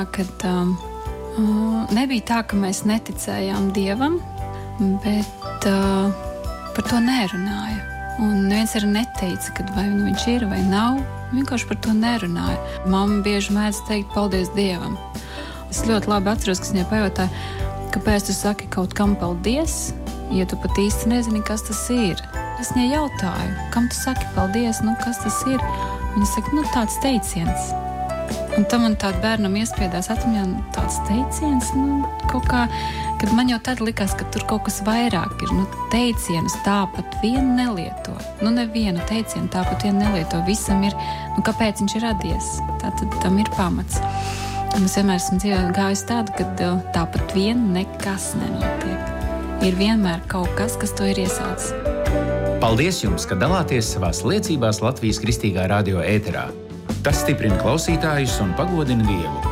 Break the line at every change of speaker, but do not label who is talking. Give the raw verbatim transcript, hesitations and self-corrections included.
Kad um, nebija tā, ka mēs neticējām Dievam, bet uh, par to nerunāja. Un neviens arī neteica, kad vai nu viņš ir vai nav. Vienkārši par to nerunāja. Mamma bieži mēdz teikt paldies Dievam. Es ļoti labi atceros, ka viņai pajautāja, kāpēc tu saki kaut kam paldies, ja tu pat īsti nezini, kas tas ir. Es viņai jautāju, kam tu saki paldies, nu kas tas ir? Viņa saka, nu tāds teiciens. Un tam man tāda bērnam iespiedās atmiņā, tāds teiciens, nu, kaut kā, kad man jau tad likās, ka tur kaut kas vairāk ir. Nu, teicienus tāpat vien nelieto. Nu, nevienu teicienu tāpat vien nelieto. Visam ir, nu, kāpēc viņš ir radies. Tātad tam ir pamats. Un es vienmēr esmu dzīvē gājis tādu, kad tāpat vien nekas nenotiek. Ir vienmēr kaut kas, kas to ir iesācis.
Paldies jums, ka dalāties savās liecībās Latvijas Kristīgā radio ēterā. Tas stiprina klausītājus un pagodina Dievu.